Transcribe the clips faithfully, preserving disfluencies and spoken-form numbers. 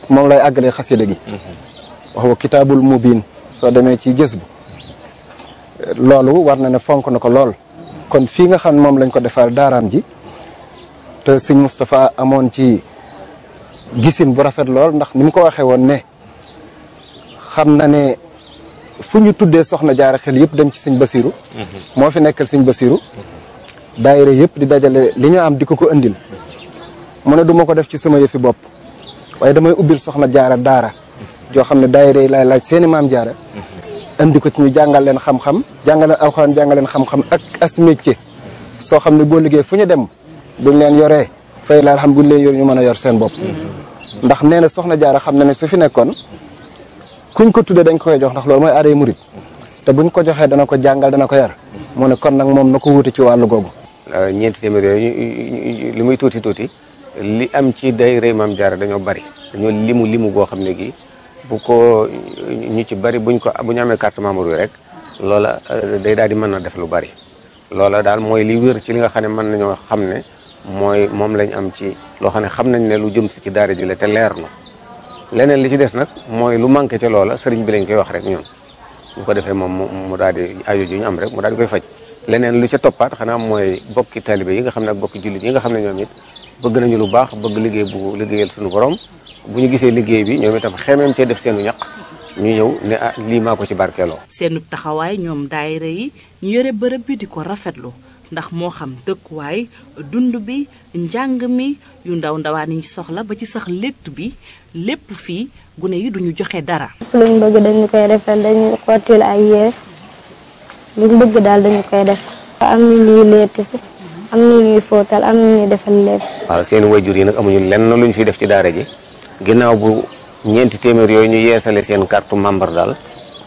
moom lay àggalee xasida gi wax wa kitaabul mubiin soo demee ci gës bu loolu war na ne fonk na ko lool kon fii nga xam ne moom lañ ko defar daaraam ji te sëñ Moustapha amoon ci gisin bu rafet lool ndax ni mu ko waxee woon ne xam na ne fu ñu tuddee soxna jaara xel yëpp dem ci sëñ Basiru moo fi nekkal sëñ Basiru daayira yëpp di dajale li ñu am di ko ko indil mu ne du ma ko def ci sama yëfi bopp waaye damay ubbil soxna jaara daara joo xam ne daayira yi laay laaj seeni maam jaara indi ko ci ñu jàngal leen xam-xam jàngal leen alxuraan jàngal leen xam-xam ak as métier soo xam ne boo liggéey fu ñu dem buñ leen yoree fay laal xam buñ leen yor ñu mën a yor seen bopp ndax nee na soxna jaara xam na ne su fi nekkoon kuñ ko tuddee dañ koy jox ndax loolu mooy aaday murit te buñ ko joxee dana ko jàngal dana ko yar mu ne kon nag moom na ko wuute ci wàllu googu. ñeenti téeméer yooyu li muy tuuti tuuti li am ci daayira maam jaara dañoo bari dañoo limu limu goo xam ne gi bu ko ñu ci bari buñ ko bu ñu amee carte membre yi rek loola day daal di mën na def lu bari loola daal mooy li wér ci li nga xam ne mën nañoo xam ne mooy moom lañ am ci loo xam ne xam nañ ne lu jëm si ci daara ji la te leer na leneen li ci des nag mooy lu manqué ci loola sëriñ bi lañ koy wax rek ñun bu ko defee moom mu daal di aajo ji ñu am rek mu daal di koy faj leneen lu ca toppaat xanaa mooy bokki taalibe yi nga xam ne ak bokki jullit yi nga xam ne ñoom it bëgg nañu lu baax bëgg liggéey bu liggéeyal suñu borom bu ñu gisee liggéey bi ñoom itam xemeem cee def seenu ñaq ñu ñëw ne ah lii maa ko ci barkeeloo. seenu taxawaay ñoom daayira yi ñu yore bërëb bi di ko rafetlu ndax moo xam dëkkuwaay dund bi njàng mi yu ndaw ndawaan yi soxla ba ci sax létt bi lépp fii gune yi duñu joxe dara. luñ bëgg dañu koy defal dañu xottil ay yére luñ bëgg daal dañu koy def. am na ñuy létt si am na ñuy fóotal am na ñuy defal lépp. waaw seen wayjur yi nag amuñu lenn luñ fiy def ci daara ji ginnaaw bu ñeenti téeméer yooyu ñu yeesale seen carte membre daal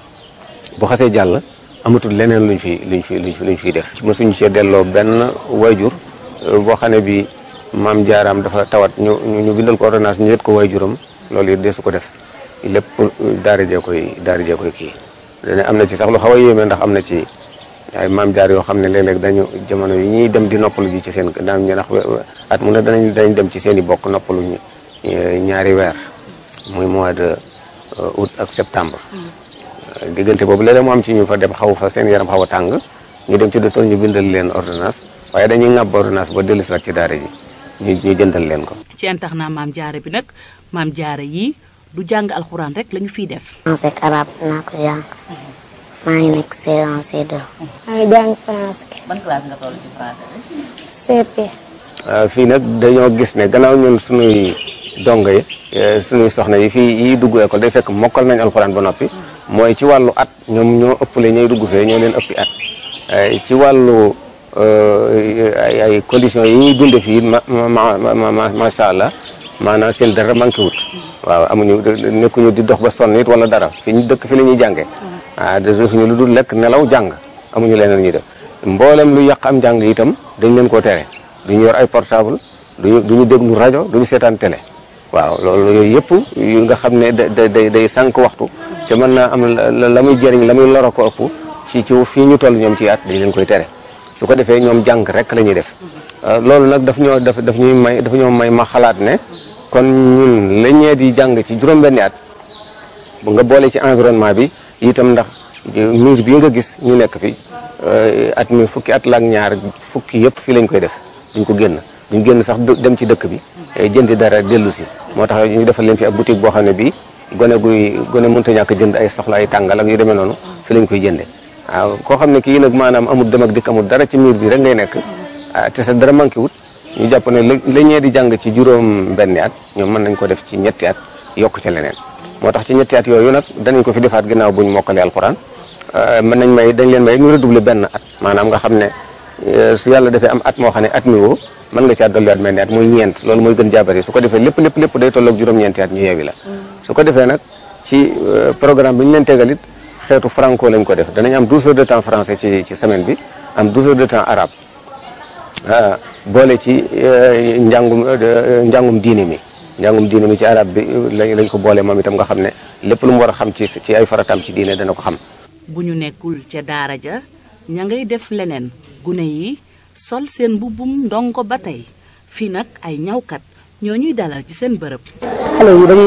bu xasee jàll amatul leneen luñ fi luñ fi luñ fi luñ fiy def. mosuñu cee delloo benn wayjur boo xam ne bi maam jaaraam dafa tawat ñu ñu bindal ko ordonnance ñu yët ko wayjuram loolu it deesu ko def lépp daara jee koy daara jee koy kii. dane am na ci sax lu xaw a yéeme ndax am na ci ay maam jaar yoo xam ne léeg-léeg dañu jamono yi ñuy dem di noppalu ji ci seen daan ñu ndax at mu ne danañ dañ dem ci seen i bokk noppalu ñaari weer muy mois de août ak septembre diggante boobu léeg-léeg mu am ci ñu fa dem xaw fa seen yaram xaw a tàng ñu dem ci docteur ñu bindal leen ordonnance waaye dañuy ŋàbb ordonnance ba dellu si waat ci daara ji ñu ñu jëndal leen ko. ci internat maam jaara bi nag maam jaara yi du jàng alxuraan rek lañu fiy def. français ak arabe naa ko jàng maa ngi nekk C un C deux. maa ngi jàng français. ban classe nga toll ci français bi. C P. fii nag dañoo gis ne gannaaw ñun suñuy dongo yi suñuy soxna yi fii yi dugg école day fekk mokkal nañ alxuraan ba noppi mooy ci wàllu at ñoom ñoo ëppale ñooy dugg fee ñoo leen ëppi at ci wàllu ay ay conditions yi ñuy dunde fii ma ma ma macha allah maanaam seen dara manqué wut waaw amuñu nekkuñu di dox ba sonn it wala dara fi ñu dëkk fi la ñuy jàngee ah defuñu lu dul lekk nelaw jàng amuñu leneen ñuy def mboolem lu yàq am jàng itam dañ leen koo tere duñu yor ay portable duñu duñu déglu rajo duñu seetaan télé waaw loolu yooyu yëpp yu nga xam ne da day day sànq waxtu te mën naa am la muy jëriñ la muy loro ko ëpp ci ci fii ñu toll ñoom ci at dañ leen koy tere su ko defee ñoom jàng rek la ñuy def loolu nag daf ñoo daf daf ñuy may daf ñoo may ma xalaat ne kon ñun la ñee di jàng ci juróom-benni at bu nga boole ci environnement bi itam ndax miir bi nga gis ñu nekk fi at mi fukki at la ak ñaar fukki yëpp fii lañ koy def duñ ko génn duñ génn sax dem ci dëkk bi jëndi dara dellu si moo tax ñu defal leen fi ab boutique boo xam ne bii gone guy gone mënta ñàkk jënd ay soxla ay tàngal ak yu demee noonu fi lañ koy jënde waaw koo xam ne kii nag maanaam amul dem ak dikk amul dara ci miir bi rek ngay nekk te sa dara manqué wut ñu jàpp ne la ñee di jàng ci juróom benni at ñoom mën nañ ko def ci ñetti at yokk ca leneen moo tax ci ñetti at yooyu nag danañ ko fi defaat ginnaaw buñ mokkalee alxuraan mën nañ may dañ leen may ñu redoubler benn at maanaam nga xam ne su yàlla defee am at moo xam ne at mi woo mën nga caa dolliwaat mel ni at muy ñeent loolu mooy gën jaabari su ko defee lépp lépp lépp day tolloog juróom-ñeenti at ñu yeewi la su ko defee nag ci programme bi ñu leen tegal it xeetu franco lañ ko def danañ am douze heures de temps français ci ci semaine bi am douze heures de temps arabe boole ci njàngum njàngum diine mi njàngum diine mi ci arabe bi lañ ko boole moom itam nga xam ne lépp lu mu war a xam ci ci ay farataam ci diine dana ko xam. bu ñu nekkul ca daara ja ña ngay def leneen gune yi sol seen mbubbum ndongo ba tey fii nag ay ñawkat ñoo ñuy dalal ci seen bërëb.